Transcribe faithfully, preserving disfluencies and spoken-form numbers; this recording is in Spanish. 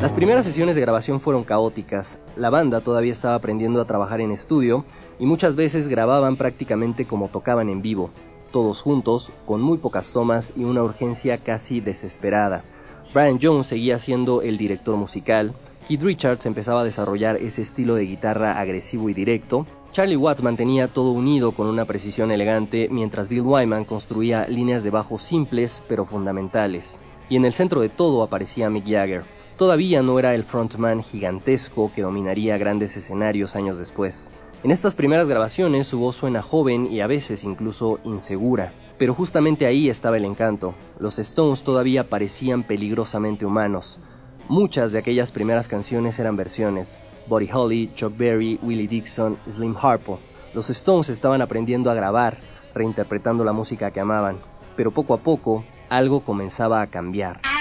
Las primeras sesiones de grabación fueron caóticas. La banda todavía estaba aprendiendo a trabajar en estudio y muchas veces grababan prácticamente como tocaban en vivo, todos juntos, con muy pocas tomas y una urgencia casi desesperada. Brian Jones seguía siendo el director musical, Keith Richards empezaba a desarrollar ese estilo de guitarra agresivo y directo, Charlie Watts mantenía todo unido con una precisión elegante, mientras Bill Wyman construía líneas de bajo simples pero fundamentales. Y en el centro de todo aparecía Mick Jagger. Todavía no era el frontman gigantesco que dominaría grandes escenarios años después. En estas primeras grabaciones su voz suena joven y a veces incluso insegura. Pero justamente ahí estaba el encanto. Los Stones todavía parecían peligrosamente humanos. Muchas de aquellas primeras canciones eran versiones. Buddy Holly, Chuck Berry, Willie Dixon, Slim Harpo. Los Stones estaban aprendiendo a grabar, reinterpretando la música que amaban. Pero poco a poco, algo comenzaba a cambiar.